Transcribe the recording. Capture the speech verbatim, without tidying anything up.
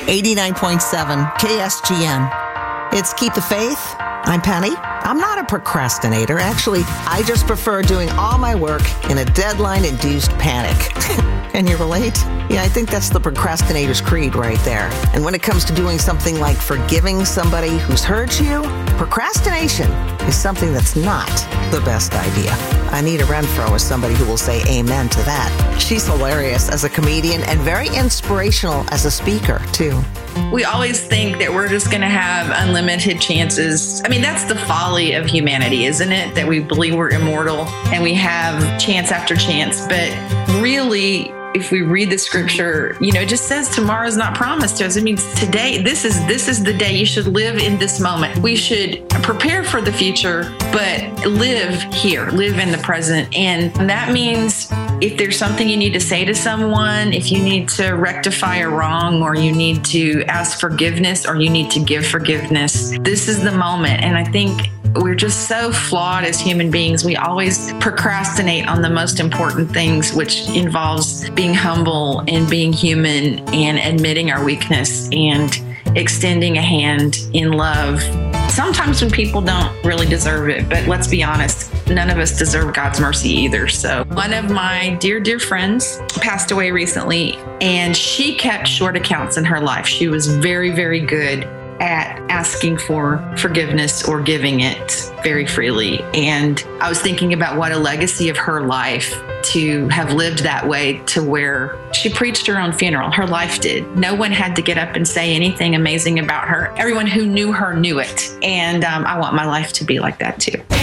eighty-nine point seven K S G M. It's Keep the Faith. I'm Penny. I'm not a procrastinator. Actually, I just prefer doing all my work in a deadline-induced panic. Can you relate? Yeah, I think that's the procrastinator's creed right there. And when it comes to doing something like forgiving somebody who's hurt you, procrastination is something that's not the best idea. Anita Renfro is somebody who will say amen to that. She's hilarious as a comedian and very inspirational as a speaker, too. We always think that we're just going to have unlimited chances. I mean, that's the folly of humanity, isn't it? That we believe we're immortal and we have chance after chance. But really, if we read the scripture, you know, it just says tomorrow's not promised to us. It means today, this is this is the day. You should live in this moment. We should prepare for the future, but live here, live in the present. And that means if there's something you need to say to someone, if you need to rectify a wrong, or you need to ask forgiveness, or you need to give forgiveness, this is the moment. And I think we're just so flawed as human beings. We always procrastinate on the most important things, which involves being humble and being human and admitting our weakness and extending a hand in love. Sometimes when people don't really deserve it, but let's be honest, none of us deserve God's mercy either. So one of my dear, dear friends passed away recently, and she kept short accounts in her life. She was very, very good at asking for forgiveness or giving it very freely. And I was thinking about what a legacy of her life to have lived that way, to where she preached her own funeral. Her life did. No one had to get up and say anything amazing about her. Everyone who knew her knew it. And um, I want my life to be like that too.